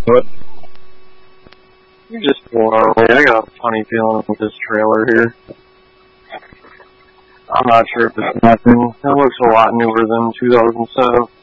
What? You're just blown away. I got a funny feeling with this trailer here. I'm not sure if it's nothing. It looks a lot newer than 2007.